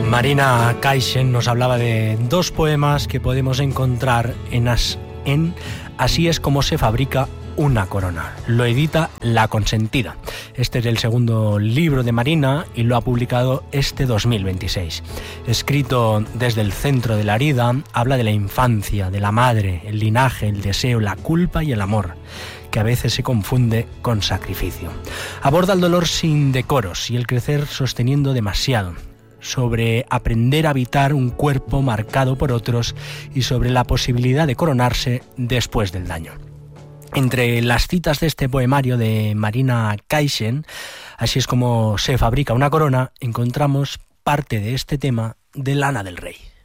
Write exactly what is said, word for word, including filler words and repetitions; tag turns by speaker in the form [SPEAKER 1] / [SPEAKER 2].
[SPEAKER 1] Marina Kaisen nos hablaba de dos poemas que podemos encontrar en, as, en Así es como se fabrica una corona. Lo edita La Consentida. Este es el segundo libro de Marina y lo ha publicado este dos mil veintiséis. Escrito desde el centro de la herida, habla de la infancia, de la madre, el linaje, el deseo, la culpa y el amor, que a veces se confunde con sacrificio. Aborda el dolor sin decoros y el crecer sosteniendo demasiado, sobre aprender a habitar un cuerpo marcado por otros y sobre la posibilidad de coronarse después del daño. Entre las citas de este poemario de Marina Kaisen, Así es como se fabrica una corona, encontramos parte de este tema de Lana del Rey.